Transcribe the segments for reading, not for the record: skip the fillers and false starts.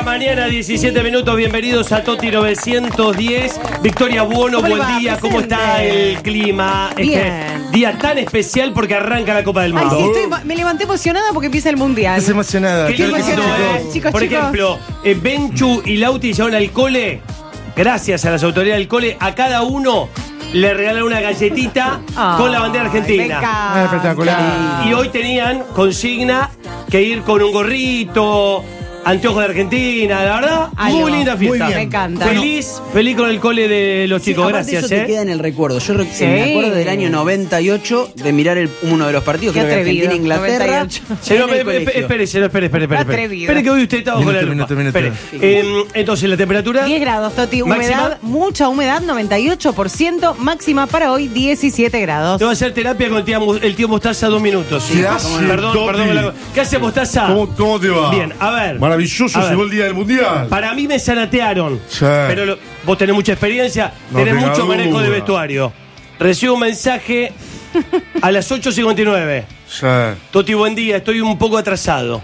la mañana, 17 minutos. Bienvenidos a Toti 910. Victoria Buono, buen día. ¿Cómo está el clima? Bien. Día tan especial porque arranca la Copa del Ay, Mundo. sí, me levanté emocionada porque empieza el mundial. Estás emocionada. Qué lindo, Chicos, Por ejemplo, Benchu y Lauti llevan al cole, gracias a las autoridades del cole, a cada uno le regalan una galletita con la bandera argentina. Espectacular. Y hoy tenían consigna que ir con un gorrito, anteojos de Argentina, la verdad, Algo. muy linda fiesta. Muy bien. Me encanta. Feliz con el cole de los chicos, Aparte gracias. eso te queda en el recuerdo. Yo Sí. me acuerdo del año 98 de mirar uno de los partidos, Qué creo que atrevido, Argentina-Inglaterra. 98. Señor, en el colegio. espere. Atrevido. Espere que hoy usted está bajo la lupa. Minuto. Espere. Entonces, la temperatura. 10 grados, Toti, Máxima. humedad, mucha humedad, 98%, máxima para hoy 17 grados. Te voy a hacer terapia con el tío Mostaza 2 minutos. ¿Qué hace, Perdón. Toti? ¿Qué hace Mostaza? ¿Cómo te va? Bien, a ver. Maravilloso, A ver. llegó el día del mundial. Para mí me zanatearon. Sí. Pero vos tenés mucha experiencia, No tenés tenga mucho manejo duda. de vestuario. Recibo un mensaje a las 8:59. Sí. Toti, buen día, estoy un poco atrasado.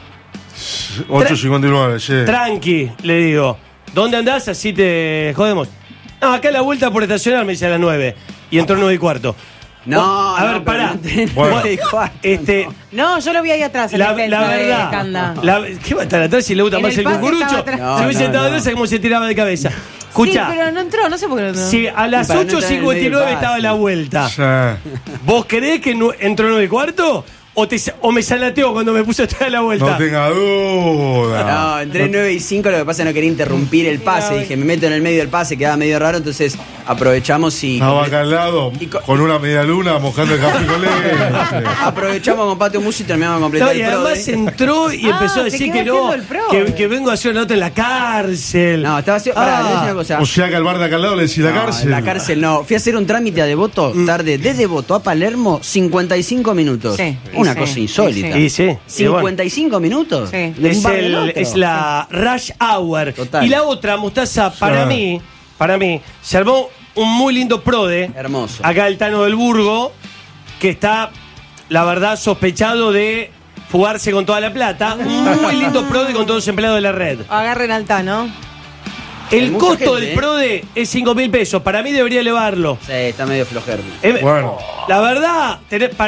8:59, sí. Tranqui, le digo. ¿Dónde andás? Así te jodemos. No, acá a la vuelta por estacionar me dice a las 9. Y entró 9:15. No, a ver, no, pará. pero Bueno. no te cuarto, No, yo lo vi ahí atrás, en La defensa de verdad. Canda. ¿Qué va a estar atrás si le gusta En más el el pase cucurucho? estaba atrás. No, Si hubiese no, estado no. atrás, como se tiraba de cabeza. Sí, Escucha, pero no entró, no sé por qué no entró. si a las Para no entrar en el medio 8:59 del estaba pase. la vuelta, Sí. ¿vos creés que entró 9:15? ¿O me salateo cuando me puse a estar a la vuelta? No tenga duda. No, entré 9 y 5, lo que pasa es que no quería interrumpir el pase. No, Dije, me meto en el medio del pase, quedaba medio raro, entonces aprovechamos y. Estaba acá al lado, Y con una media luna, mojando el café con leche. Aprovechamos con Patio Musi y terminamos de No, completar y el PRODE. además entró y empezó a se decir quedó que no, haciendo el PRODE. que vengo a hacer una nota en la cárcel. No, estaba haciendo. Pará, le voy a decir una cosa. O sea que al bar de acá al lado le decís la No, cárcel. en la cárcel no. Fui a hacer un trámite a Devoto, tarde de Devoto a Palermo, 55 minutos. Sí, Una sí, cosa insólita. Y sí. y bueno. 55 minutos. Sí. De un Es, bar al otro. es la rush hour. Total. Y la otra, Mostaza, para mí, se armó un muy lindo prode. Hermoso. Acá el Tano del Burgo, que está, la verdad, sospechado de fugarse con toda la plata. Un muy lindo prode con todos los empleados de la red. Agarren al Tano. El Hay mucha costo gente, del prode es 5.000 pesos. Para mí debería elevarlo. Sí, está medio flojero. Bueno. La verdad,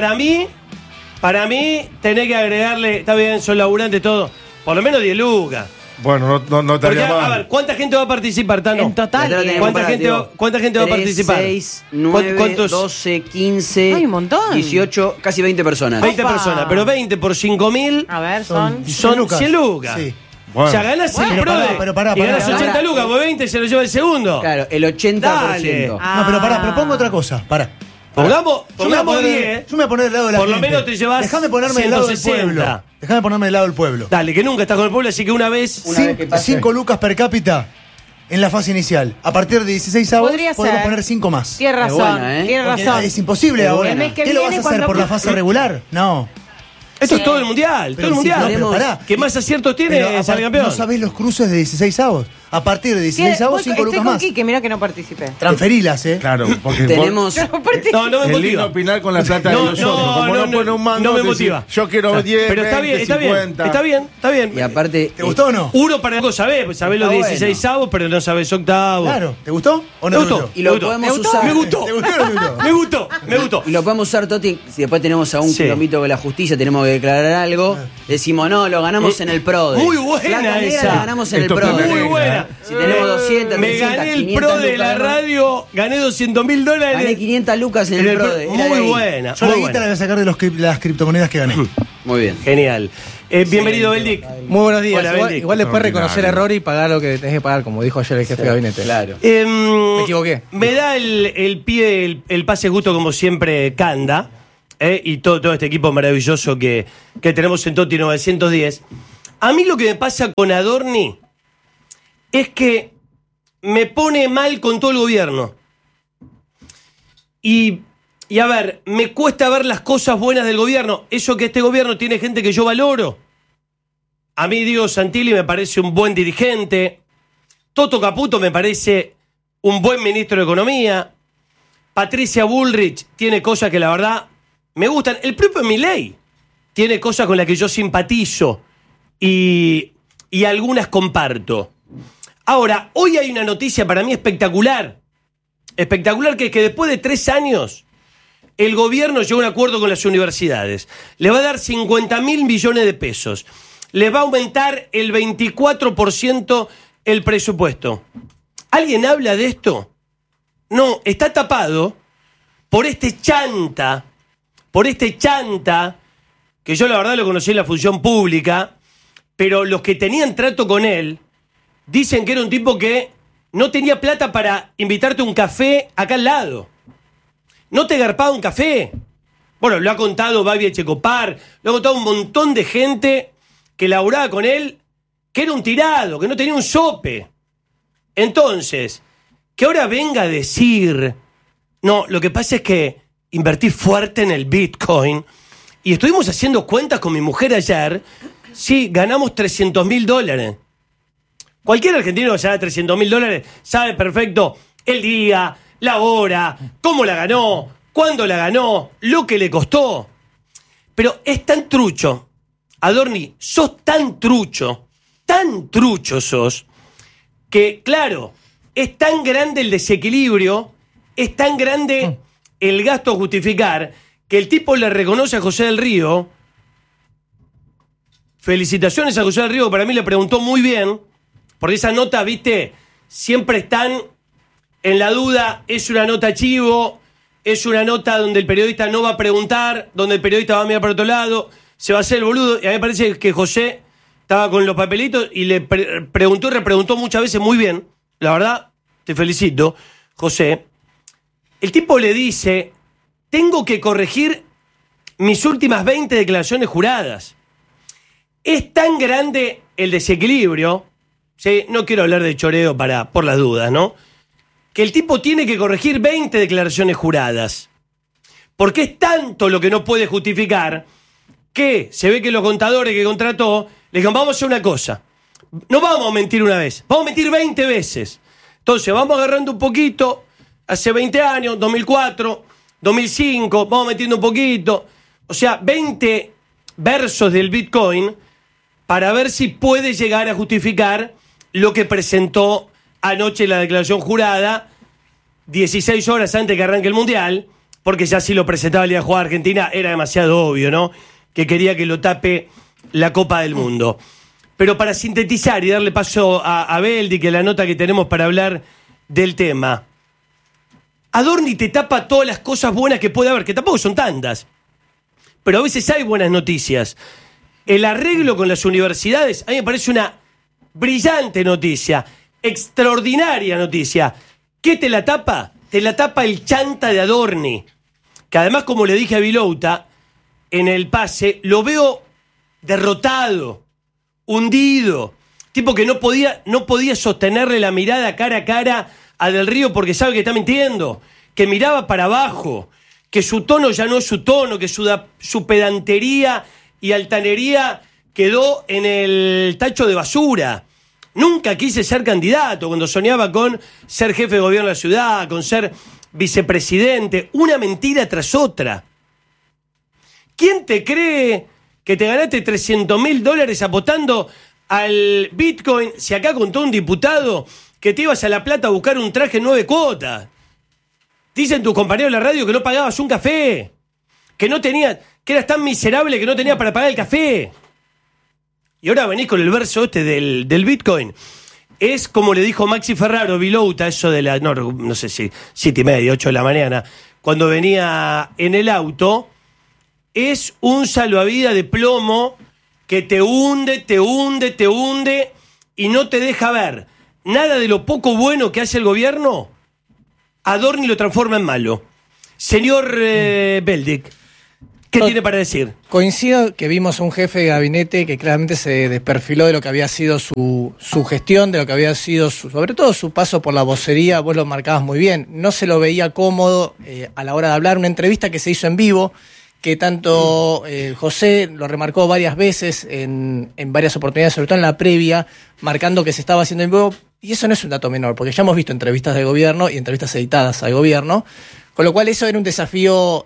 para mí, tenés que agregarle, está bien, son laburantes, todo, por lo menos 10 lucas. Bueno, no Porque, estaría a mal. ver, ¿cuánta gente va a participar, Tano? En total. Ya te lo tenemos ¿Cuánta para, gente digo, va- cuánta gente va a 3, participar? 6, 9, ¿Cuántos? 12, 15, Ay, un montón. 18, casi 20 personas. 20 Opa. personas, pero 20 por 5.000 A ver, son. son 100 lucas. Sí. Bueno. O sea, ganás el Bueno, prode pero pará, y ganás pará. 80 lucas, pues 20 se lo lleva el segundo. Claro, el 80%. Dale. No, pero pará, propongo otra cosa. Pará. Pongamos Yo me voy a 10. poner del lado de la Por lo gente. menos te llevas Déjame ponerme del lado del 160. pueblo. Déjame ponerme del lado del pueblo. Dale, que nunca estás con el pueblo, así que una vez. Una vez que pase. 5 lucas per cápita en la fase inicial. A partir de 16 avos Podría podemos ser. poner 5 más. Tienes Es razón, buena, ¿eh? tienes Porque razón. es imposible Es ahora. buena. El mes que ¿Qué lo vas viene, a hacer cuando- por la fase regular? No. Esto es todo el mundial, todo el si- mundial. no, pero pará. ¿Qué más aciertos tiene Pero sale campeón? ¿No sabés los cruces de 16 avos? A partir de 16 Sí, avos, voy- 5 estoy lucas con más. Quique, mira que no participé. Transferilas, Claro, porque Tenemos. No, no me es lindo motiva. opinar con la plata No, de los no, otros. Como no, no, pone un mango, no me te decís, motiva. yo quiero 10, Pero está 20, bien, está 50. bien, está bien. Y aparte. ¿Te gustó o no? Uno para algo sabés, pues sabés los Está 16 avos, pero no sabés octavos. Claro. ¿Te gustó o Me no te gustó. Y lo me gustó. podemos ¿Me gustó? usar. Me gustó. ¿Te gustó o no te gustó? Me gustó, me gustó. Y lo podemos usar, Toti, si después tenemos a un Sí. kilómetro con la justicia, tenemos que declarar algo, decimos, no, lo ganamos en el PRODE. Muy buena Plata negra esa. la ganamos en Esto el PRODE. Muy buena. Si tenemos 200, Me 300, gané el 500 pro de la lucas, radio, gané $200.000. Gané 500 lucas en en el el PRODE. pro- Era de Muy ahí. buena. Yo muy la guita buena. la voy a sacar de las criptomonedas que gané. Muy bien. Genial. Bienvenido, Beldic. Muy buenos días. Hola, igual, Bendy. igual después reconocer Extraordinario. error y pagar lo que tenés que pagar, como dijo ayer el jefe de gabinete. Claro. Me equivoqué. Me da el pie, el pase justo como siempre Canda, y todo este equipo maravilloso que tenemos en Toti 910. A mí lo que me pasa con Adorni es que me pone mal con todo el gobierno. Y a ver, me cuesta ver las cosas buenas del gobierno. Eso que este gobierno tiene gente que yo valoro. A mí Diego Santilli me parece un buen dirigente. Toto Caputo me parece un buen ministro de Economía. Patricia Bullrich tiene cosas que la verdad me gustan. El propio Milei tiene cosas con las que yo simpatizo. Y y algunas comparto. Ahora, hoy hay una noticia para mí espectacular. Espectacular, que es que después de 3 años, el gobierno llegó a un acuerdo con las universidades. Le va a dar 50.000 millones de pesos. Les va a aumentar el 24% el presupuesto. ¿Alguien habla de esto? No, está tapado por este chanta, que yo la verdad lo conocí en la función pública, pero los que tenían trato con él dicen que era un tipo que no tenía plata para invitarte a un café acá al lado. No te garpaba un café. Bueno, lo ha contado Babi Echecopar, lo ha contado un montón de gente que laburaba con él, que era un tirado, que no tenía un sope. Entonces, que ahora venga a decir, no, lo que pasa es que invertí fuerte en el Bitcoin y estuvimos haciendo cuentas con mi mujer ayer, sí, ganamos $300.000. Cualquier argentino que gana $300.000 sabe perfecto el día, la hora, cómo la ganó, cuándo la ganó, lo que le costó. Pero es tan trucho, Adorni, sos tan trucho sos, que claro, es tan grande el desequilibrio, es tan grande el gasto a justificar, que el tipo le reconoce a José del Río. Felicitaciones a José del Río, que para mí le preguntó muy bien, porque esa nota, viste, siempre están en la duda, es una nota chivo, es una nota donde el periodista no va a preguntar, donde el periodista va a mirar para otro lado, se va a hacer el boludo, y a mí me parece que José estaba con los papelitos y le preguntó y repreguntó muchas veces muy bien. La verdad, te felicito, José. El tipo le dice, tengo que corregir mis últimas 20 declaraciones juradas. Es tan grande el desequilibrio, ¿sí? No quiero hablar de choreo por las dudas, ¿no? Que el tipo tiene que corregir 20 declaraciones juradas. Porque es tanto lo que no puede justificar que se ve que los contadores que contrató le dijeron, vamos a hacer una cosa. No vamos a mentir una vez, vamos a mentir 20 veces. Entonces vamos agarrando un poquito, hace 20 años, 2004, 2005, vamos metiendo un poquito. O sea, 20 versos del Bitcoin para ver si puede llegar a justificar lo que presentó anoche en la declaración jurada, 16 horas antes que arranque el Mundial, porque ya si lo presentaba el día de jugar Argentina era demasiado obvio, ¿no? Que quería que lo tape la Copa del Mundo. Pero para sintetizar y darle paso a Beldi, que es la nota que tenemos para hablar del tema, Adorni te tapa todas las cosas buenas que puede haber, que tampoco son tantas, pero a veces hay buenas noticias. El arreglo con las universidades a mí me parece una brillante noticia, extraordinaria noticia. ¿Qué te la tapa? Te la tapa el chanta de Adorni, que además, como le dije a Vilouta en el pase, lo veo derrotado, hundido, tipo que no podía sostenerle la mirada cara a cara a Del Río porque sabe que está mintiendo, que miraba para abajo, que su tono ya no es su tono, que su pedantería y altanería quedó en el tacho de basura. Nunca quise ser candidato cuando soñaba con ser jefe de gobierno de la ciudad, con ser vicepresidente, una mentira tras otra. ¿Quién te cree que te ganaste $300.000 apostando al Bitcoin si acá contó un diputado que te ibas a La Plata a buscar un traje en 9 cuotas? Dicen tus compañeros de la radio que no pagabas un café, que eras tan miserable que no tenías para pagar el café. Y ahora venís con el verso del Bitcoin. Es como le dijo Maxi Ferraro, Vilouta, eso de no sé si 7:30, 8 de la mañana, cuando venía en el auto. Es un salvavidas de plomo que te hunde y no te deja ver nada de lo poco bueno que hace el gobierno. Adorni lo transforma en malo. Señor Beldic, ¿qué tiene para decir? Coincido que vimos un jefe de gabinete que claramente se desperfiló de lo que había sido su gestión, de lo que había sido sobre todo su paso por la vocería. Vos lo marcabas muy bien. No se lo veía cómodo a la hora de hablar. Una entrevista que se hizo en vivo, que tanto José lo remarcó varias veces en varias oportunidades, sobre todo en la previa, marcando que se estaba haciendo en vivo, y eso no es un dato menor, porque ya hemos visto entrevistas de gobierno y entrevistas editadas al gobierno, con lo cual eso era un desafío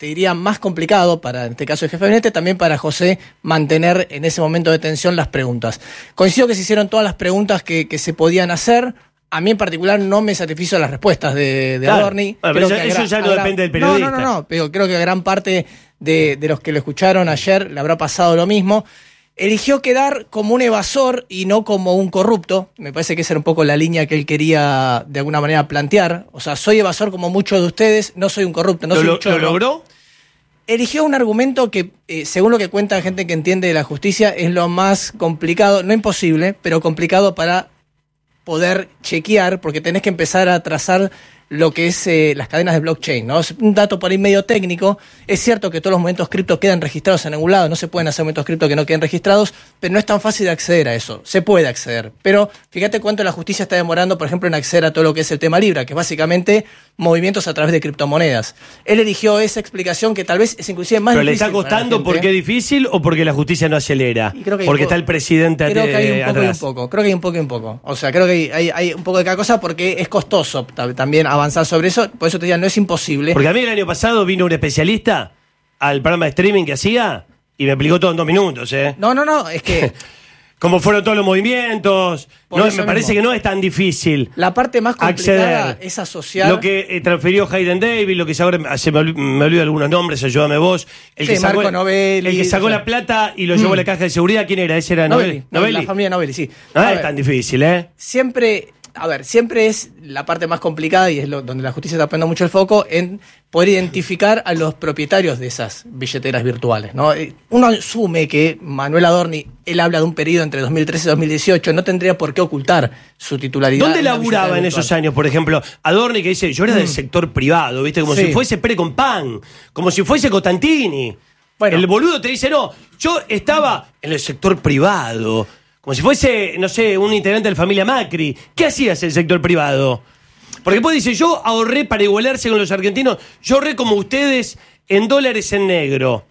te diría, más complicado para, en este caso, el jefe de gabinete, también para José mantener en ese momento de tensión las preguntas. Coincido que se hicieron todas las preguntas que se podían hacer. A mí en particular no me satisfizo las respuestas de Claro. Adorni. Bueno, Creo pero que eso ya no depende del periodista. No, pero creo que a gran parte de los que lo escucharon ayer le habrá pasado lo mismo. Eligió quedar como un evasor y no como un corrupto. Me parece que esa era un poco la línea que él quería de alguna manera plantear. O sea, soy evasor como muchos de ustedes, no soy un corrupto, no soy un ¿Lo chorro. logró? Eligió un argumento que, según lo que cuenta gente que entiende de la justicia, es lo más complicado, no imposible, pero complicado para poder chequear, porque tenés que empezar a trazar lo que es las cadenas de blockchain, ¿no? Es un dato por ahí medio técnico. Es cierto que todos los momentos cripto quedan registrados en algún lado, no se pueden hacer momentos cripto que no queden registrados, pero no es tan fácil de acceder a eso. Se puede acceder, pero fíjate cuánto la justicia está demorando, por ejemplo, en acceder a todo lo que es el tema Libra, que es básicamente movimientos a través de criptomonedas. Él eligió esa explicación que tal vez es inclusive más ¿Pero le difícil está para la costando gente. porque es difícil o porque la justicia no acelera? Y creo que hay Porque un poco- está el presidente Creo que hay un poco y un atrás. poco. Creo que hay un poco y un poco. O sea, creo que hay un poco de cada cosa porque es costoso también avanzar sobre eso. Por eso te digo, no es imposible. Porque a mí el año pasado vino un especialista al programa de streaming que hacía y me explicó todo en 2 minutos, ¿eh? No, es que Cómo fueron todos los movimientos. Por No, eso me parece mismo. que no es tan difícil la parte más complicada acceder. es asociar. Lo que transfirió Hayden Davis, lo que ahora me olvido algunos nombres, ayúdame vos. El Sí, que sacó, Marco Novelli, el que sacó o sea. la plata y lo llevó a la caja de seguridad, ¿quién era? Ese era Novelli, Novelli. la familia Novelli, sí. No A es ver, tan difícil, ¿eh? siempre es la parte más complicada y es donde la justicia está poniendo mucho el foco en poder identificar a los propietarios de esas billeteras virtuales, ¿no? Uno asume que Manuel Adorni, él habla de un periodo entre 2013 y 2018, no tendría por qué ocultar su titularidad. ¿Dónde en una laburaba billetera en virtual. esos años, por ejemplo? Adorni que dice, yo era del sector privado, ¿viste? Como Sí. si fuese Pere Compán, como si fuese Costantini. Bueno. El boludo te dice, no, yo estaba en el sector privado, como si fuese, no sé, un integrante de la familia Macri. ¿Qué hacías en el sector privado? Porque después dice, yo ahorré para igualarse con los argentinos, yo ahorré como ustedes en dólares en negro.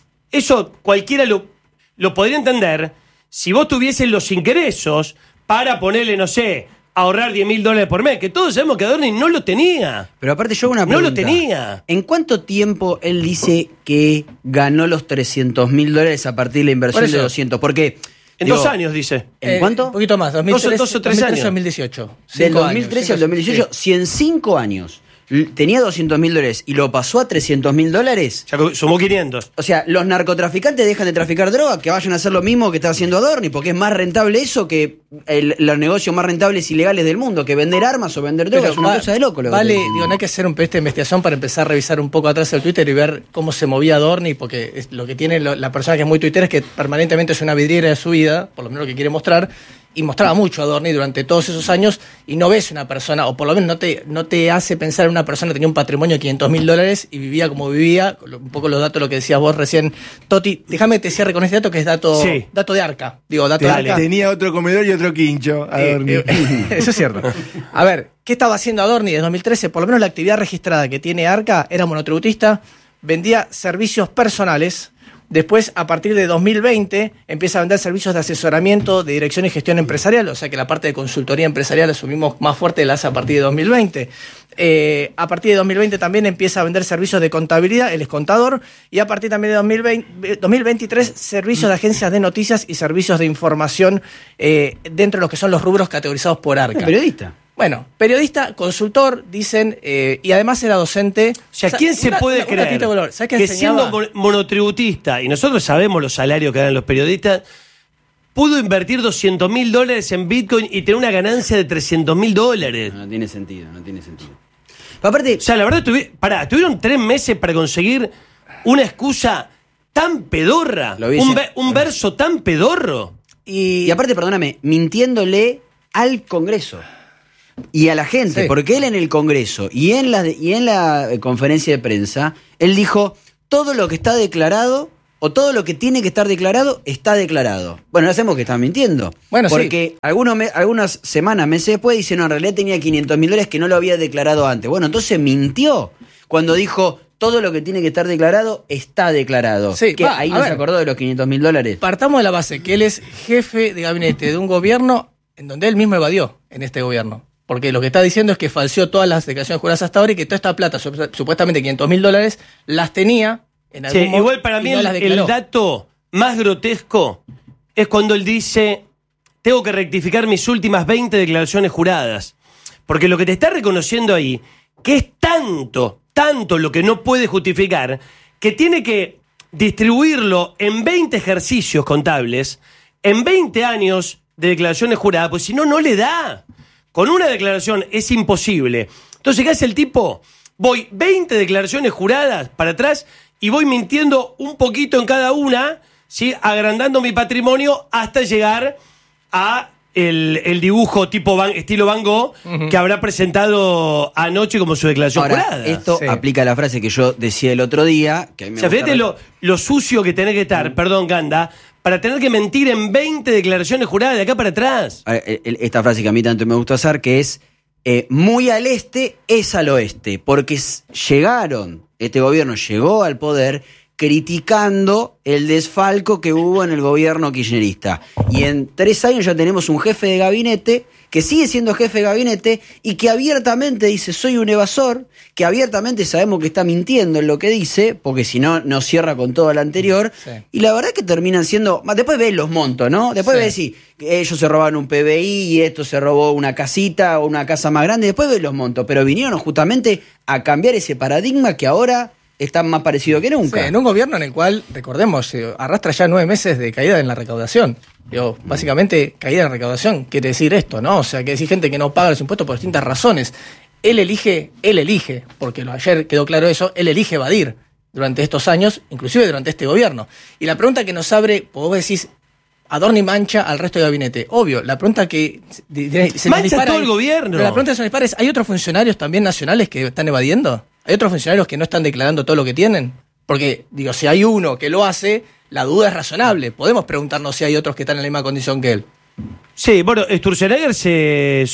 Eso cualquiera lo podría entender si vos tuvieses los ingresos para ponerle, no sé, ahorrar $10.000 por mes, que todos sabemos que Adorni no lo tenía. Pero aparte yo hago una No pregunta. lo tenía. ¿En cuánto tiempo él dice que ganó los $300.000 a partir de la inversión Por eso. de 200? Porque En digo, 2 años, dice. ¿En cuánto? Un poquito más, 2013, Dos o tres años. 2018. Del 5 2013 al años, 2018, si en 5 años tenía $200.000 y lo pasó a $300.000, Ya sumó 500. o sea, los narcotraficantes dejan de traficar droga, que vayan a hacer lo mismo que está haciendo Adorni, porque es más rentable eso que los negocios más rentables ilegales del mundo, que vender armas o vender droga. Es una cosa de loco. Lo que Vale, estoy diciendo. digo, no hay que hacer un peste de investigación para empezar a revisar un poco atrás el Twitter y ver cómo se movía Adorni, porque lo que tiene la persona que es muy tuitera es que permanentemente es una vidriera de su vida, por lo menos lo que quiere mostrar, y mostraba mucho a Adorni durante todos esos años, y no ves una persona, o por lo menos no te hace pensar en una persona que tenía un patrimonio de $500.000 y vivía como vivía, un poco los datos, lo que decías vos recién. Toti, déjame que te cierre con este dato que es dato, Sí. dato de arca. Digo, dato de Dale. arca. Tenía otro comedor y otro quincho. Adorni. Eso es cierto. A ver, ¿qué estaba haciendo Adorni desde 2013? Por lo menos la actividad registrada que tiene Arca era monotributista, vendía servicios personales. Después, a partir de 2020, empieza a vender servicios de asesoramiento, de dirección y gestión empresarial, o sea que la parte de consultoría empresarial asumimos más fuerte, la hace a partir de 2020. A partir de 2020 también empieza a vender servicios de contabilidad, él es contador, y a partir también de 2023, servicios de agencias de noticias y servicios de información dentro de lo que son los rubros categorizados por Arca. Periodista. Bueno, periodista, consultor, dicen, y además era docente. O sea, ¿quién se puede creer datito de color. ¿Sabes qué que enseñaba? siendo monotributista, y nosotros sabemos los salarios que ganan los periodistas, pudo invertir $200.000 en Bitcoin y tener una ganancia de $300.000? No tiene sentido, no tiene sentido. Pero aparte, O sea, la verdad, tuvieron 3 meses para conseguir una excusa tan pedorra, Lo vi un verso tan pedorro. y aparte, perdóname, mintiéndole al Congreso y a la gente, Sí. porque él en el Congreso y en la conferencia de prensa, él dijo, todo lo que está declarado o todo lo que tiene que estar declarado está declarado. Bueno, no hacemos que está mintiendo. Bueno, sí. porque algunas semanas, meses después, dice, no, en realidad tenía $500.000 que no lo había declarado antes. Bueno, entonces mintió cuando dijo, todo lo que tiene que estar declarado está declarado. Sí, ¿Qué? va, Ahí a no se ver. acordó de los $500.000. Partamos de la base que él es jefe de gabinete de un gobierno en donde él mismo evadió en este gobierno. Porque lo que está diciendo es que falseó todas las declaraciones juradas hasta ahora y que toda esta plata, supuestamente $500.000, las tenía en algún momento. Igual para mí y no las el declaró. dato más grotesco es cuando él dice: tengo que rectificar mis últimas 20 declaraciones juradas. Porque lo que te está reconociendo ahí, que es tanto lo que no puede justificar, que tiene que distribuirlo en 20 ejercicios contables, en 20 años de declaraciones juradas, pues si no, no le da. Con una declaración es imposible. Entonces, ¿qué hace el tipo? Voy 20 declaraciones juradas para atrás y voy mintiendo un poquito en cada una, ¿sí? Agrandando mi patrimonio hasta llegar a el dibujo tipo estilo Van Gogh que habrá presentado anoche como su declaración Ahora, jurada. esto Sí. aplica a la frase que yo decía el otro día. Que a mí me O sea, gusta fíjate lo sucio que tenés que estar, perdón, Ganda, para tener que mentir en 20 declaraciones juradas de acá para atrás. esta frase que a mí tanto me gusta hacer, que es muy al este es al oeste, porque este gobierno llegó al poder criticando el desfalco que hubo en el gobierno kirchnerista. Y en 3 años ya tenemos un jefe de gabinete que sigue siendo jefe de gabinete y que abiertamente dice soy un evasor, que abiertamente sabemos que está mintiendo en lo que dice, porque si no, no cierra con todo lo anterior. Sí. Y la verdad que terminan siendo... Después ves los montos, ¿no? Después ves si ellos se robaron un PBI y esto se robó una casita o una casa más grande. Después ves los montos, pero vinieron justamente a cambiar ese paradigma que ahora está más parecido que nunca. Sí, en un gobierno en el cual, recordemos, arrastra ya 9 meses de caída en la recaudación. Básicamente, caída en la recaudación quiere decir esto, ¿no? O sea, quiere decir gente que no paga los impuestos por distintas razones. Él elige, porque ayer quedó claro eso, él elige evadir durante estos años, inclusive durante este gobierno. Y la pregunta que nos abre, vos decís, adorna y mancha al resto del gabinete. Obvio, la pregunta que se nos Mancha dispara todo el ahí- gobierno. Pero la pregunta que se nos dispara es, ¿hay otros funcionarios también nacionales que están evadiendo? ¿Hay otros funcionarios que no están declarando todo lo que tienen? Porque, digo, si hay uno que lo hace, la duda es razonable. Podemos preguntarnos si hay otros que están en la misma condición que él. Sí, bueno, Sturzenegger se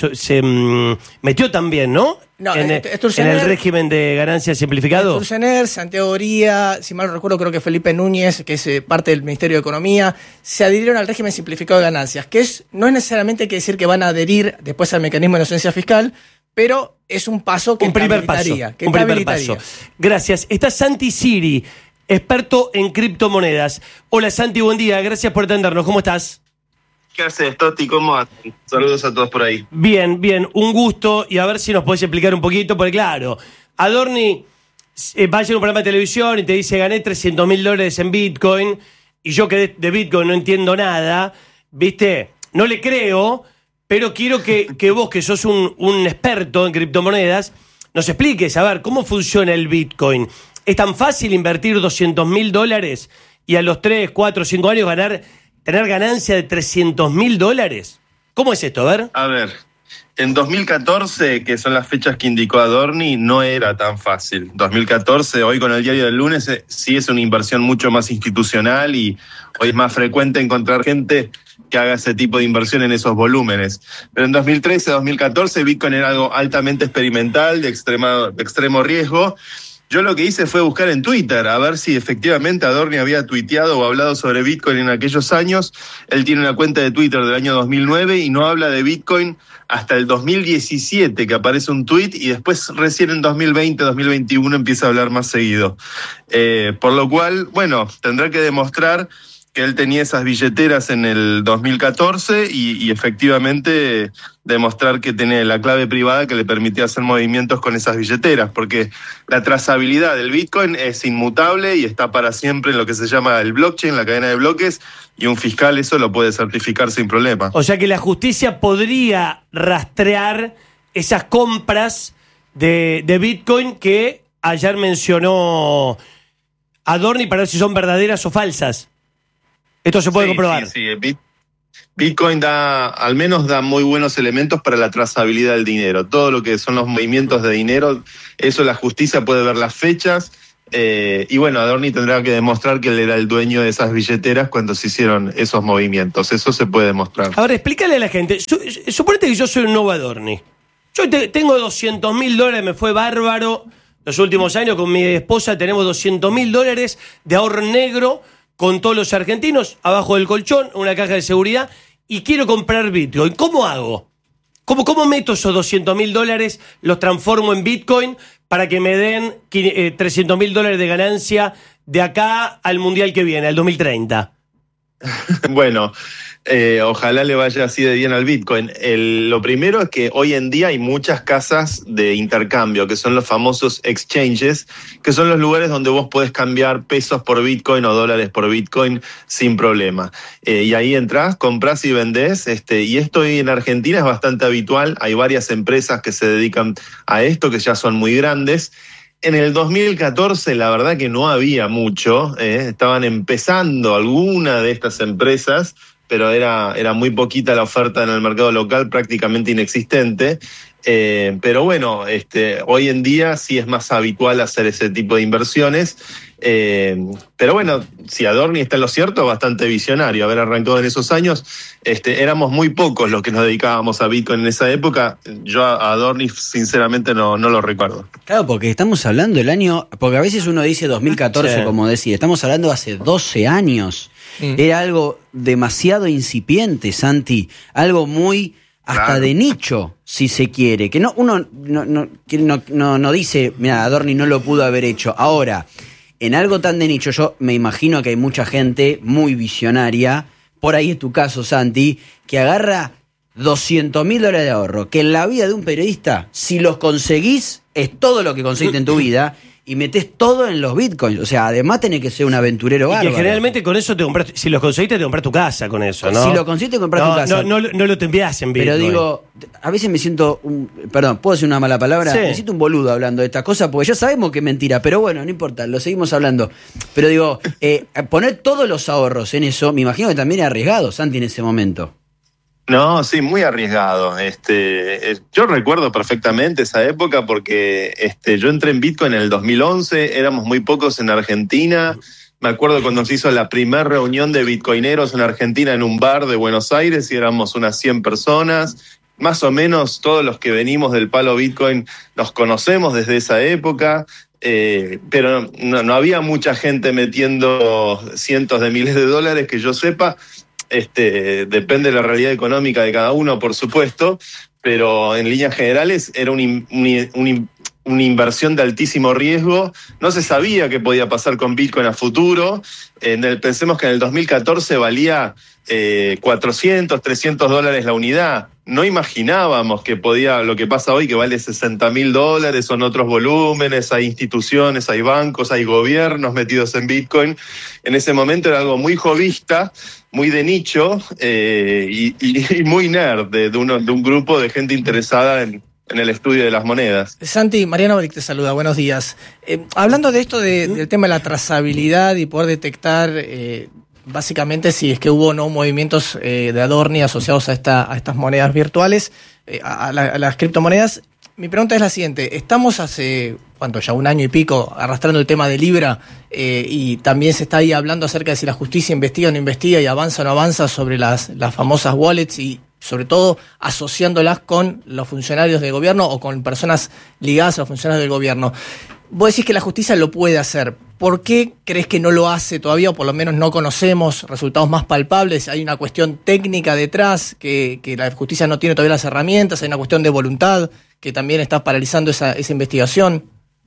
metió también, ¿no? No, en el Sturzenegger- régimen de ganancias simplificado. Sturzenegger, Santiago Oría, si mal no recuerdo, creo que Felipe Núñez, que es parte del Ministerio de Economía, se adhirieron al régimen simplificado de ganancias, que no es necesariamente que decir que van a adherir después al mecanismo de inocencia fiscal, pero es un paso que Un primer paso. Un primer paso. Gracias. Está Santi Siri, experto en criptomonedas. Hola Santi, buen día. Gracias por atendernos. ¿Cómo estás? ¿Qué haces, Toti? ¿Cómo andan? Saludos a todos por ahí. Bien, bien. Un gusto. Y a ver si nos podés explicar un poquito. Porque claro, Adorni va a llegar un programa de televisión y te dice gané $300.000 en Bitcoin. Y yo que de Bitcoin no entiendo nada. ¿Viste? No le creo. Pero quiero que vos, que sos un experto en criptomonedas, nos expliques, a ver, ¿cómo funciona el Bitcoin? ¿Es tan fácil invertir $200.000 y a los 3, 4, 5 años tener ganancia de $300.000? ¿Cómo es esto? A ver. En 2014, que son las fechas que indicó Adorni, no era tan fácil. 2014, hoy con el diario del lunes, sí es una inversión mucho más institucional y hoy es más frecuente encontrar gente que haga ese tipo de inversión en esos volúmenes. Pero en 2013, 2014, Bitcoin era algo altamente experimental, de extremo riesgo. Yo lo que hice fue buscar en Twitter a ver si efectivamente Adorni había tuiteado o hablado sobre Bitcoin en aquellos años. Él tiene una cuenta de Twitter del año 2009 y no habla de Bitcoin hasta el 2017, que aparece un tuit, y después recién en 2020, 2021 empieza a hablar más seguido. Por lo cual, bueno, tendrá que demostrar que él tenía esas billeteras en el 2014 y efectivamente demostrar que tenía la clave privada que le permitía hacer movimientos con esas billeteras, porque la trazabilidad del Bitcoin es inmutable y está para siempre en lo que se llama el blockchain, la cadena de bloques, y un fiscal eso lo puede certificar sin problema. O sea que la justicia podría rastrear esas compras de Bitcoin que ayer mencionó Adorni para ver si son verdaderas o falsas. Esto se puede comprobar. Sí. Bitcoin al menos da muy buenos elementos para la trazabilidad del dinero. Todo lo que son los movimientos de dinero, eso la justicia puede ver las fechas. Y bueno, Adorni tendrá que demostrar que él era el dueño de esas billeteras cuando se hicieron esos movimientos. Eso se puede demostrar. Ahora, explícale a la gente. Suponete que yo soy un nuevo Adorni. Yo tengo $200.000, me fue bárbaro. Los últimos años con mi esposa tenemos $200.000 de ahorro negro con todos los argentinos, abajo del colchón, una caja de seguridad, y quiero comprar Bitcoin. ¿Cómo hago? ¿Cómo meto esos $200.000, los transformo en Bitcoin para que me den $300.000 de ganancia de acá al Mundial que viene, al 2030? Bueno, ojalá le vaya así de bien al Bitcoin. Lo primero es que hoy en día hay muchas casas de intercambio, que son los famosos exchanges, que son los lugares donde vos podés cambiar pesos por Bitcoin o dólares por Bitcoin sin problema. Y ahí entrás, comprás y vendés. Y esto hoy en Argentina es bastante habitual. Hay varias empresas que se dedican a esto, que ya son muy grandes. En el 2014 la verdad que no había mucho, estaban empezando alguna de estas empresas, pero era muy poquita la oferta en el mercado local, prácticamente inexistente. Pero bueno, hoy en día sí es más habitual hacer ese tipo de inversiones. Pero bueno, si Adorni está en lo cierto, bastante visionario haber arrancado en esos años. Éramos muy pocos los que nos dedicábamos a Bitcoin en esa época. Yo a Adorni sinceramente no lo recuerdo. Claro, porque estamos hablando del año, porque a veces uno dice 2014, sí, como decía, estamos hablando de hace 12 años. Era algo demasiado incipiente, Santi, algo muy hasta de nicho, si se quiere, que uno no dice, mira, Adorni no lo pudo haber hecho. Ahora, en algo tan de nicho, yo me imagino que hay mucha gente muy visionaria, por ahí es tu caso, Santi, que agarra $200.000 de ahorro, que en la vida de un periodista, si los conseguís, es todo lo que conseguiste en tu vida, y metés todo en los bitcoins. O sea, además tenés que ser un aventurero bárbaro. Y que generalmente con eso te compras, si los conseguiste, te compras tu casa con eso, ¿no? Si lo conseguiste, te compras tu casa. No lo te envías en Bitcoin. Pero digo, a veces me siento, perdón, ¿puedo decir una mala palabra? Sí. Me siento un boludo hablando de estas cosas, porque ya sabemos que es mentira, pero bueno, no importa, lo seguimos hablando. Pero digo, poner todos los ahorros en eso, me imagino que también es arriesgado, Santi, en ese momento. No, sí, muy arriesgado. Yo recuerdo perfectamente esa época porque yo entré en Bitcoin en el 2011, éramos muy pocos en Argentina. Me acuerdo cuando se hizo la primera reunión de bitcoineros en Argentina en un bar de Buenos Aires y éramos unas 100 personas. Más o menos todos los que venimos del palo Bitcoin nos conocemos desde esa época. Pero no había mucha gente metiendo cientos de miles de dólares que yo sepa. Depende de la realidad económica de cada uno, por supuesto, pero en líneas generales era una inversión de altísimo riesgo. No se sabía qué podía pasar con Bitcoin a futuro. Pensemos que en el 2014 valía $400, $300 la unidad. No imaginábamos que podía, lo que pasa hoy, que vale $60.000, son otros volúmenes, hay instituciones, hay bancos, hay gobiernos metidos en Bitcoin. En ese momento era algo muy jovista, muy de nicho y muy nerd de un grupo de gente interesada en el estudio de las monedas. Santi, Mariano Brick te saluda, buenos días. Hablando de esto del tema de la trazabilidad y poder detectar básicamente si es que hubo o no movimientos de Adorni asociados a estas monedas virtuales, a las criptomonedas, mi pregunta es la siguiente. Estamos hace, ¿cuánto? Ya un año y pico arrastrando el tema de Libra y también se está ahí hablando acerca de si la justicia investiga o no investiga y avanza o no avanza sobre las famosas wallets y sobre todo asociándolas con los funcionarios del gobierno o con personas ligadas a los funcionarios del gobierno. Vos decís que la justicia lo puede hacer. ¿Por qué crees que no lo hace todavía o por lo menos no conocemos resultados más palpables? ¿Hay una cuestión técnica detrás que la justicia no tiene todavía las herramientas? ¿Hay una cuestión de voluntad que también está paralizando esa investigación?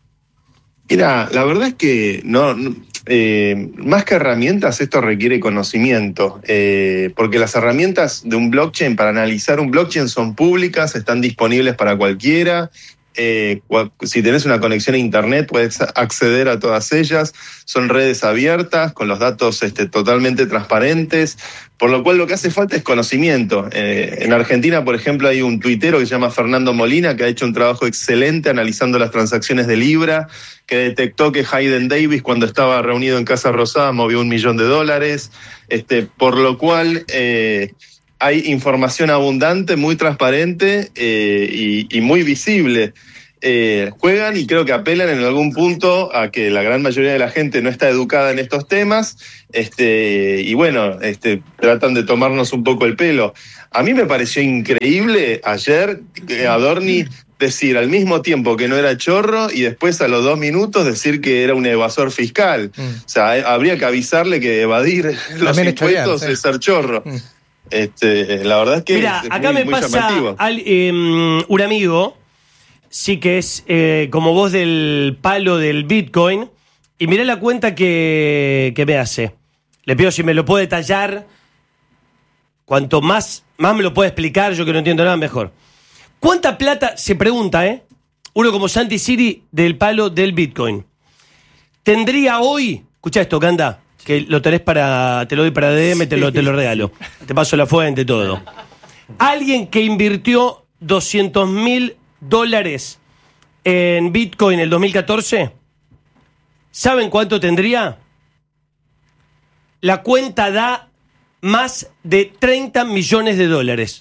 Mira, la verdad es que más que herramientas, esto requiere conocimiento, porque las herramientas de un blockchain para analizar un blockchain son públicas, están disponibles para cualquiera. Si tenés una conexión a internet puedes acceder a todas ellas, son redes abiertas con los datos totalmente transparentes, por lo cual lo que hace falta es conocimiento. En Argentina, por ejemplo, hay un tuitero que se llama Fernando Molina que ha hecho un trabajo excelente analizando las transacciones de Libra, que detectó que Hayden Davis cuando estaba reunido en Casa Rosada movió $1 millón, por lo cual hay información abundante, muy transparente y muy visible. Juegan y creo que apelan en algún punto a que la gran mayoría de la gente no está educada en estos temas y bueno, tratan de tomarnos un poco el pelo. A mí me pareció increíble ayer que Adorni decir al mismo tiempo que no era chorro y después a los 2 minutos decir que era un evasor fiscal. O sea, habría que avisarle que evadir los impuestos es ser chorro. La verdad es que Mira, es acá muy, me muy pasa llamativo. un amigo, sí que es como vos del palo del Bitcoin, y mirá la cuenta que me hace. Le pido si me lo puede detallar. Cuanto más me lo puede explicar, yo que no entiendo nada, mejor. ¿Cuánta plata, se pregunta, uno como Santi Siri del palo del Bitcoin, tendría hoy, escucha esto, Canda, que lo tenés te lo doy para DM, te lo regalo. Te paso la fuente, todo. Alguien que invirtió $200.000 en Bitcoin en el 2014, ¿saben cuánto tendría? La cuenta da más de $30 millones.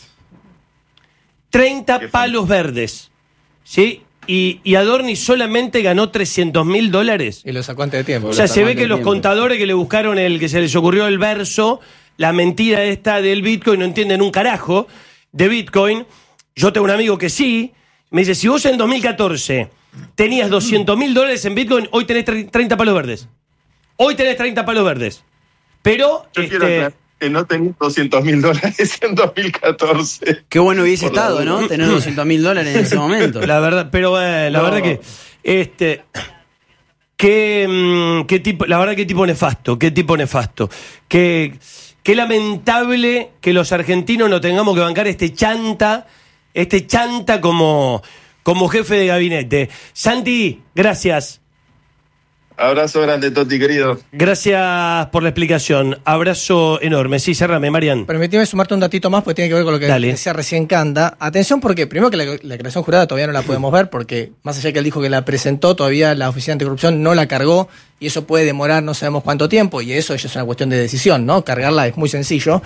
30 palos verdes. ¿Sí? Y Adorni solamente ganó $300.000. Y lo sacó antes de tiempo. O sea, se ve que los contadores que le buscaron que se les ocurrió el verso, la mentira esta del Bitcoin, no entienden un carajo de Bitcoin. Yo tengo un amigo que sí, me dice, si vos en 2014 tenías $200.000 en Bitcoin, hoy tenés 30 palos verdes. Hoy tenés 30 palos verdes. Pero, Yo quiero aclarar que no tenía $200.000 en 2014. Qué bueno hubiese Por la estado, duda. ¿no? Tener $200.000 en ese momento. La verdad, pero la verdad que qué tipo, la verdad qué tipo nefasto. Qué lamentable que los argentinos no tengamos que bancar este chanta como jefe de gabinete. Santi, gracias. Abrazo grande, Toti, querido. Gracias por la explicación. Abrazo enorme. Sí, cerrame, Marian. Permitime sumarte un datito más porque tiene que ver con lo que Dale. decía recién Canda. Atención porque primero que la declaración jurada todavía no la podemos ver porque más allá que él dijo que la presentó, todavía la Oficina Anticorrupción no la cargó y eso puede demorar no sabemos cuánto tiempo y eso ya es una cuestión de decisión, ¿no? Cargarla es muy sencillo.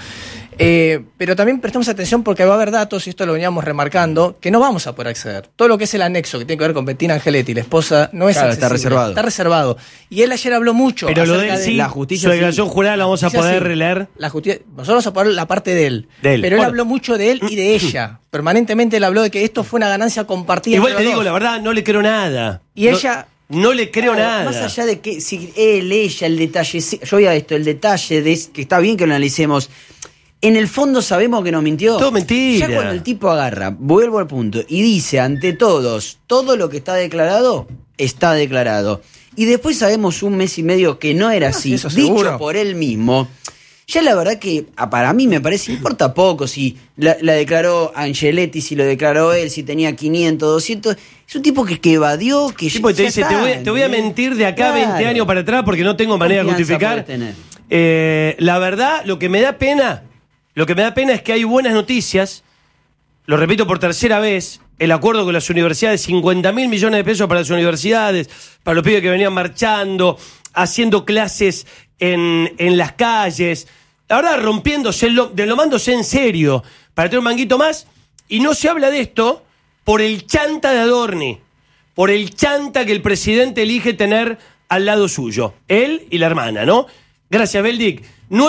Pero también prestemos atención porque va a haber datos, y esto lo veníamos remarcando, que no vamos a poder acceder. Todo lo que es el anexo que tiene que ver con Bettina Angeletti, la esposa, no es Claro, accesible. está reservado. Está reservado. Y él ayer habló mucho. Pero lo acerca de sí, la justicia su declaración sí. jurada la vamos a poder releer. La justicia, nosotros vamos a poner la parte de él. De él. Pero él Bueno. habló mucho de él y de ella. Permanentemente él habló de que esto fue una ganancia compartida. Igual entre te los digo, dos. la verdad, no le creo nada. Y ella. No le creo nada. Más allá de que si él, ella, el detalle, yo veía esto, el detalle de que está bien que lo analicemos. En el fondo sabemos que nos mintió. Todo mentira. Ya cuando el tipo agarra, vuelvo al punto, y dice ante todos, todo lo que está declarado, está declarado. Y después sabemos un mes y medio que no era así, eso dicho seguro. por él mismo. Ya la verdad que para mí me parece, importa poco si la declaró Angeletti, si lo declaró él, si tenía 500, 200. Es un tipo que evadió, que Tipo, te ya dice, está, te voy a mentir de acá Claro. 20 años para atrás porque no tengo manera de Confianza justificar. podés tener. La verdad, lo que me da pena es que hay buenas noticias. Lo repito por tercera vez, el acuerdo con las universidades, $50.000 millones de pesos para las universidades, para los pibes que venían marchando, haciendo clases en las calles. La verdad, deslomándose en serio para tener un manguito más. Y no se habla de esto por el chanta de Adorni, por el chanta que el presidente elige tener al lado suyo. Él y la hermana, ¿no? Gracias, Beldic.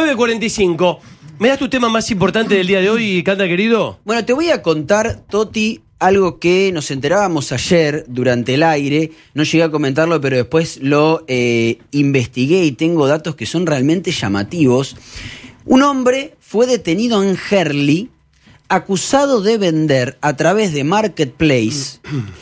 9:45. ¿Me das tu tema más importante del día de hoy, Canta, querido? Bueno, te voy a contar, Toti, algo que nos enterábamos ayer durante el aire. No llegué a comentarlo, pero después lo investigué y tengo datos que son realmente llamativos. Un hombre fue detenido en Herli, acusado de vender a través de Marketplace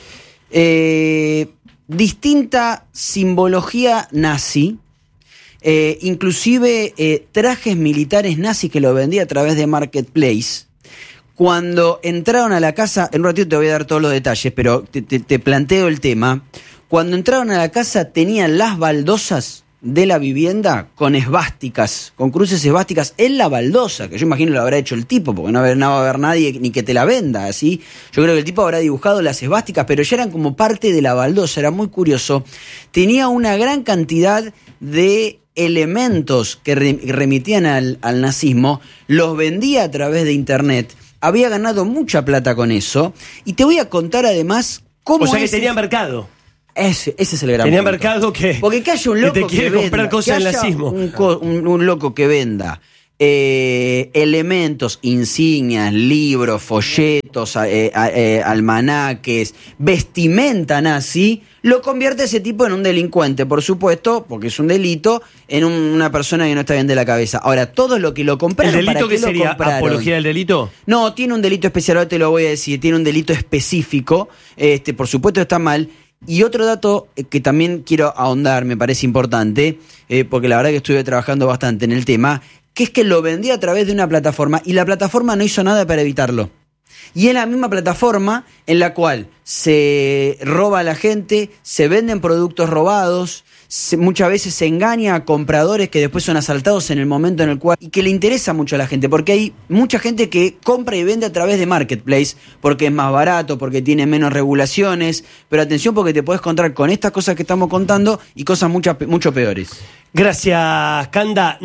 distinta simbología nazi, inclusive trajes militares nazis que lo vendía a través de Marketplace. Cuando entraron a la casa, en un ratito te voy a dar todos los detalles, pero te planteo el tema. Cuando entraron a la casa tenían las baldosas de la vivienda con esvásticas, con cruces esvásticas en la baldosa, que yo imagino lo habrá hecho el tipo, porque no va a haber nadie ni que te la venda, así. Yo creo que el tipo habrá dibujado las esvásticas, pero ya eran como parte de la baldosa, era muy curioso. Tenía una gran cantidad de elementos que remitían al nazismo, los vendía a través de internet, había ganado mucha plata con eso, y te voy a contar además cómo O sea que tenía mercado. Ese es el gran Tenía punto. mercado que Porque haya un loco te quiere que comprar venda, cosas que del haya nazismo. un loco que venda elementos, insignias, libros, folletos, almanaques, vestimenta nazi, lo convierte ese tipo en un delincuente, por supuesto, porque es un delito, en una persona que no está bien de la cabeza. Ahora, todo lo que lo compraron, ¿El delito ¿para qué que lo sería compraron? apología del delito? No, tiene un delito especial, ahora te lo voy a decir, tiene un delito específico, por supuesto está mal. Y otro dato que también quiero ahondar, me parece importante, porque la verdad que estuve trabajando bastante en el tema, que es que lo vendía a través de una plataforma y la plataforma no hizo nada para evitarlo. Y es la misma plataforma en la cual se roba a la gente, se venden productos robados, muchas veces se engaña a compradores que después son asaltados en el momento en el cual... Y que le interesa mucho a la gente, porque hay mucha gente que compra y vende a través de Marketplace, porque es más barato, porque tiene menos regulaciones, pero atención porque te puedes encontrar con estas cosas que estamos contando y cosas mucho peores. Gracias, Canda.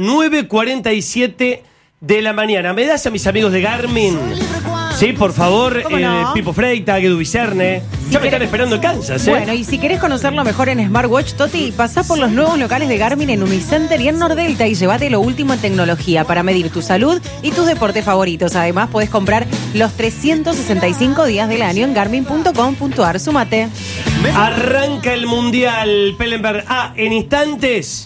9:47 de la mañana. ¿Me das a mis amigos de Garmin? Sí, por favor, ¿Cómo no? Pipo Freita, Guedu Vicerne. Ya me están esperando en Kansas, ¿eh? Bueno, y si querés conocerlo mejor en Smartwatch, Toti, pasá por los nuevos locales de Garmin en Unicenter y en Nordelta y llevate lo último en tecnología para medir tu salud y tus deportes favoritos. Además, podés comprar los 365 días del año en garmin.com.ar. Súmate. Arranca el Mundial, Pellenberg. En instantes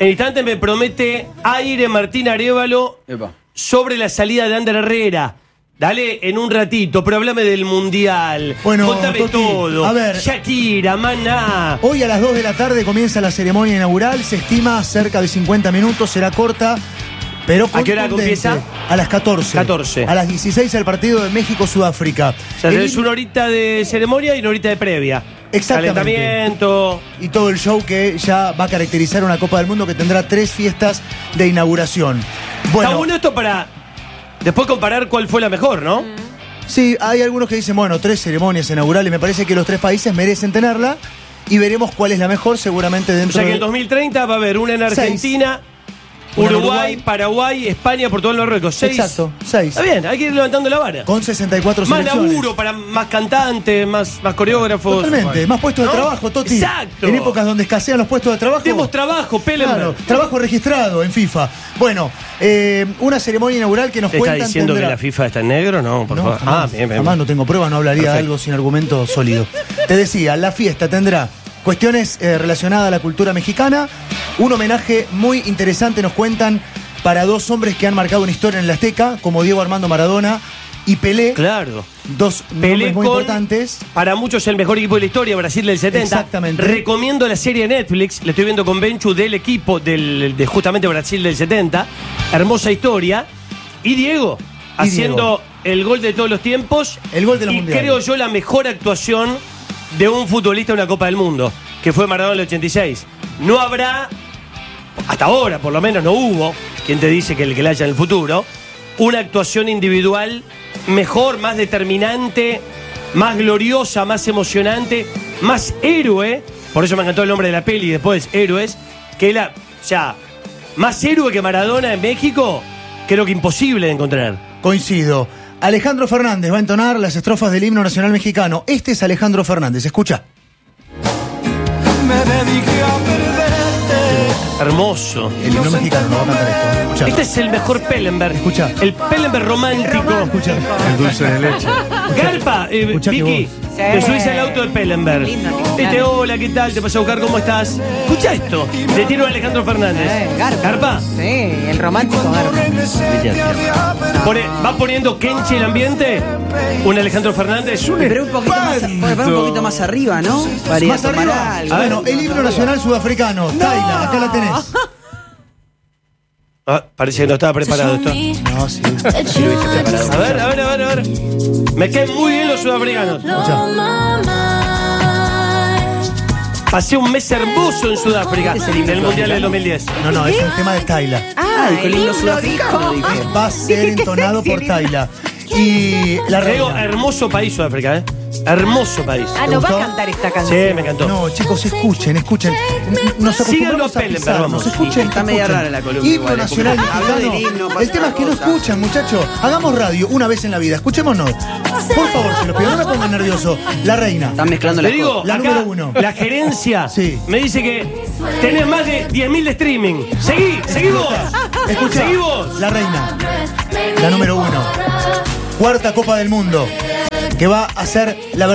me promete aire Martín Arévalo sobre la salida de Ander Herrera. Dale en un ratito, pero háblame del Mundial. Bueno, contame Toti, todo. a ver. Shakira, Maná. Hoy a las 2 de la tarde comienza la ceremonia inaugural. Se estima cerca de 50 minutos, será corta, pero ¿A qué hora contundente. comienza? A las 14. 14. A las 16 el partido de México-Sudáfrica. O sea, es una horita de ceremonia y una horita de previa. Exactamente. Calentamiento. Y todo el show que ya va a caracterizar una Copa del Mundo que tendrá 3 fiestas de inauguración. Está bueno esto para después comparar cuál fue la mejor, ¿no? Sí, hay algunos que dicen, 3 ceremonias inaugurales. Me parece que los 3 países merecen tenerla y veremos cuál es la mejor seguramente O dentro sea que de... en 2030 va a haber una en 6. Argentina, Una en Uruguay, Uruguay. Paraguay, España, Portugal, Marruecos. 6. Exacto, 6. Está bien, hay que ir levantando la vara. Con 64 Más selecciones. laburo para más cantantes, más coreógrafos. Totalmente, más puestos ¿No? de trabajo, Toti. Exacto. En épocas donde escasean los puestos de trabajo. Demos trabajo, Pellenberg. Claro, trabajo registrado en FIFA. Bueno, una ceremonia inaugural que nos ¿Te está cuentan diciendo tendrá... que la FIFA está en negro? No, por No, favor. jamás, Bien. jamás no tengo prueba, no hablaría de Perfecto. algo sin argumento sólido. Te decía, la fiesta tendrá cuestiones relacionadas a la cultura mexicana, un homenaje muy interesante, nos cuentan, para 2 hombres que han marcado una historia en el Azteca, como Diego Armando Maradona y Pelé. Claro. 2 Pelé nombres muy con, importantes. para muchos, el mejor equipo de la historia, Brasil del 70. Exactamente. Recomiendo la serie de Netflix, le estoy viendo con Benchu, del equipo de justamente Brasil del 70. Hermosa historia. Y Diego, haciendo el gol de todos los tiempos. El gol de los y mundiales. creo yo la mejor actuación de un futbolista en una Copa del Mundo, que fue Maradona en el 86. No habrá, hasta ahora por lo menos no hubo, quien te dice que el que la haya en el futuro, una actuación individual mejor, más determinante, más gloriosa, más emocionante, más héroe. Por eso me encantó el nombre de la peli y después Héroes. Más héroe que Maradona en México, creo que imposible de encontrar. Coincido. Alejandro Fernández va a entonar las estrofas del himno nacional mexicano. Este es Alejandro Fernández, escucha. Me dediqué a perderte. Hermoso. El himno mexicano, no va a cantar esto. Escucha. Este es el mejor Pellenberg. Escucha. El Pellenberg romántico. Escucha. El dulce de leche. Garpa, Escuchá que Vicky, vos. te subís al auto de Pellenberg. Lindo, Dice, hola, ¿qué tal? Te paso a buscar, ¿cómo estás? Escucha esto. Le tiro a Alejandro Fernández. Garpa. Sí, el romántico Garpa. Va poniendo Kenchi el ambiente. Un Alejandro Fernández. Pero un poquito más arriba, ¿no? Para ir a Más tomar arriba. algo. Bueno, el himno nacional sudafricano. Taila, acá la tenés. Parece que no estaba preparado esto. No, sí. A ver. Me caen muy bien los sudafricanos. Pasé un mes hermoso en Sudáfrica del Mundial del 2010. No, es un tema de Taila. dijo el himno sudafricano. dijo. Va a ser Dije que entonado sexy, por lindo. Taila. Y la Digo, reina. hermoso país Sudáfrica, ¿eh? Hermoso país. No va gustó? a cantar esta Sí, canción. me encantó. No, chicos, escuchen. Nos Síganlo acostumbramos a a Pellenberg, pisarnos. vamos. Escuchen, Está media escuchen. rara la columna Himno igual, nacional porque habla mexicano. del himno, pasa El tema es que no otra cosa. escuchan, muchachos. Hagamos radio una vez en la vida. Escuchémonos. Por favor, se los pido, no me pongan nervioso. La reina. Están mezclando Le las digo, cosas. La acá, número 1. la gerencia Sí. me dice que tenés más de 10.000 de streaming. Seguí vos. Escucha, Seguimos. la reina, la número 1. Cuarta Copa del Mundo, que va a ser la